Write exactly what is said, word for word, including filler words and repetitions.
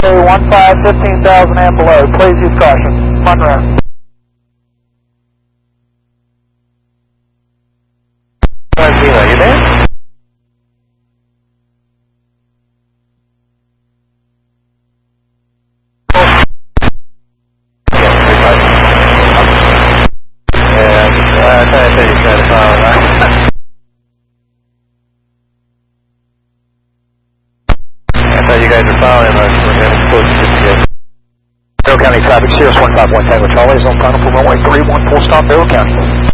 one five, fifteen thousand and below. Please use caution. Monroe. Zero, you there? Yeah, I think you said it's all right. I thought you guys were following us. We're having close to this. Barrow County traffic, Sirius one five one Tango Charlie is on final for runway three one, full stop, Barrow County.